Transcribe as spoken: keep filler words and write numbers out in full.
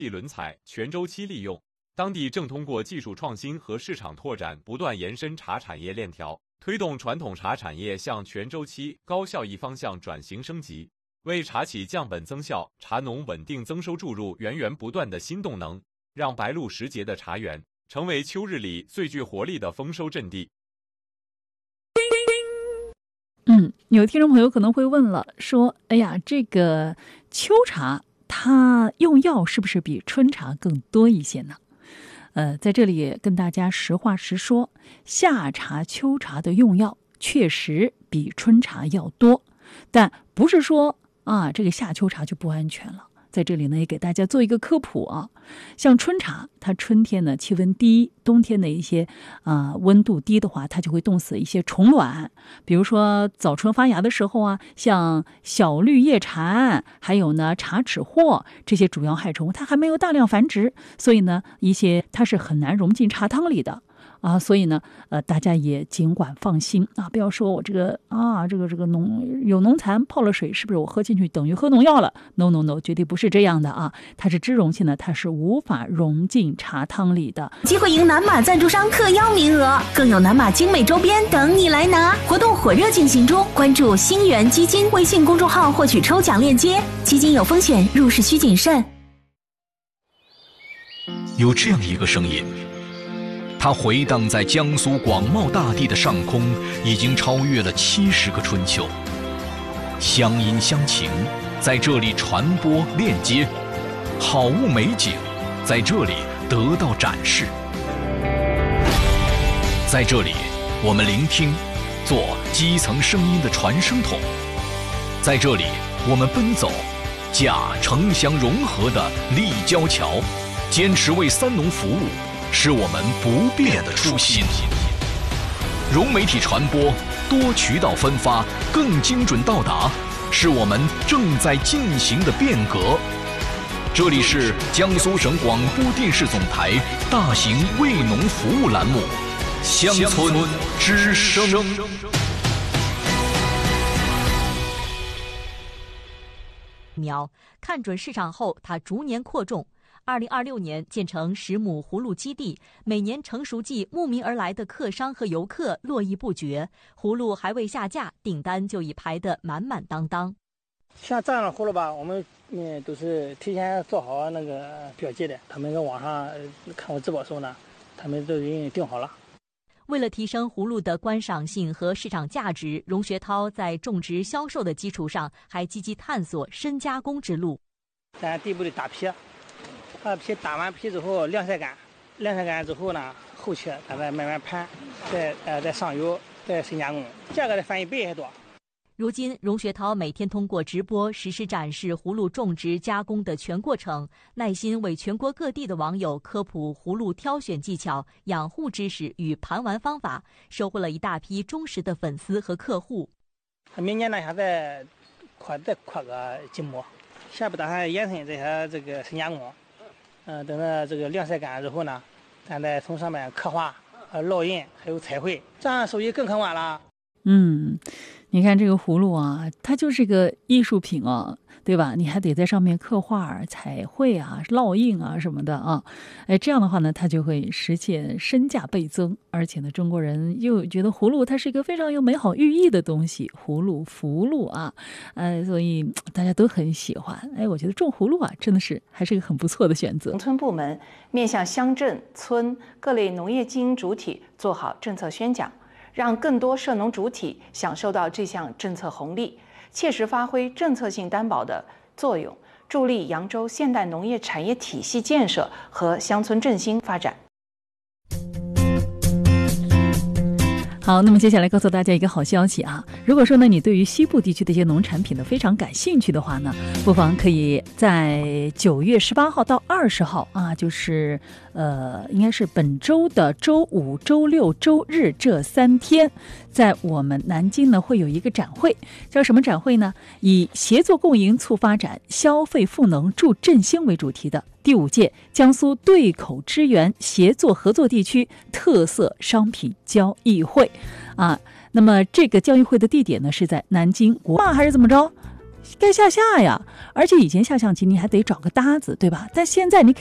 轮采全周期利用。当地正通过技术创新和市场拓展，不断延伸茶产业链条，推动传统茶产业向全周期、高效益方向转型升级，为茶企降本增效、茶农稳定增收注入源源不断的新动能，让白露时节的茶园成为秋日里最具活力的丰收阵地。 嗯，有听众朋友可能会问了，说：“哎呀，这个秋茶它用药是不是比春茶更多一些呢？”呃，在这里也跟大家实话实说，夏茶、秋茶的用药确实比春茶要多，但不是说啊，这个夏秋茶就不安全了。在这里呢，也给大家做一个科普啊。像春茶，它春天呢气温低，冬天的一些啊、呃、温度低的话，它就会冻死一些虫卵。比如说早春发芽的时候啊，像小绿叶蝉，还有呢茶齿货这些主要害虫，它还没有大量繁殖，所以呢，一些它是很难融进茶汤里的。啊，所以呢，呃，大家也尽管放心啊，不要说我这个啊，这个这个农有农残泡了水，是不是我喝进去等于喝农药了 ？No No No， 绝对不是这样的啊！它是脂溶性的，它是无法融进茶汤里的。 机会赢南马赞助商特邀名额，更有南马精美周边等你来拿，活动火热进行中，关注星源基金微信公众号获取抽奖链接。基金有风险，入市需谨慎。 有这样一个声音。它回荡在江苏广袤大地的上空，已经超越了七十个春秋。乡音乡情在这里传播链接，好物美景在这里得到展示。在这里，我们聆听，做基层声音的传声筒。在这里，我们奔走，架城乡融合的立交桥，坚持为三农服务。是我们不变的初心。融媒体传播，多渠道分发，更精准到达，是我们正在进行的变革。这里是江苏省广播电视总台大型为农服务栏目《乡村之声》。 苗看准市场后，它逐年扩种。二零二六年建成十亩葫芦基地，每年成熟季慕名而来的客商和游客络绎不绝，葫芦还未下架，订单就已排得满满当当。 像这样的葫芦吧，我们嗯都是提前做好那个标记的，他们在网上看我直播的时候呢，他们都已经订好了。 为了提升葫芦的观赏性和市场价值，荣学涛在种植销售的基础上，还积极探索深加工之路。 咱第一步的打皮。把皮打完皮之后晾晒干，晾晒干之后呢，后期咱再慢慢盘，再呃再上油，再深加工，价格得翻一倍还多。 如今，荣学涛每天通过直播实时展示葫芦种植加工的全过程，耐心为全国各地的网友科普葫芦挑选技巧、养护知识与盘玩方法，收获了一大批忠实的粉丝和客户。 明年呢，还再扩再扩个几亩，下步打算延伸这些这个深加工。嗯，等到这个晾晒干之后呢，咱再从上面刻画、呃烙印，还有彩绘，这样手艺更可观了。 嗯，你看这个葫芦啊，它就是个艺术品啊，对吧？你还得在上面刻画、彩绘啊、烙印啊什么的啊。哎，这样的话呢，它就会实现身价倍增。而且呢，中国人又觉得葫芦它是一个非常有美好寓意的东西，葫芦、福禄啊，呃，所以大家都很喜欢。哎，我觉得种葫芦啊，真的是还是一个很不错的选择。 农村部门面向乡镇、村各类农业经营主体做好政策宣讲，让更多涉农主体享受到这项政策红利，切实发挥政策性担保的作用，助力扬州现代农业产业体系建设和乡村振兴发展。 好，那么接下来告诉大家一个好消息啊！如果说呢，你对于西部地区的一些农产品呢非常感兴趣的话呢，不妨可以在九月十八号到二十号啊，就是呃，应该是本周的周五、周六、周日这三天，在我们南京呢会有一个展会，叫什么展会呢？以协作共赢促发展、消费赋能助振兴为主题的第五届江苏对口支援协作合作地区特色商品交易会啊。那么这个交易会的地点呢是在南京国贸还是怎么着？ 该下下呀，而且以前下象棋你还得找个搭子，对吧？但现在你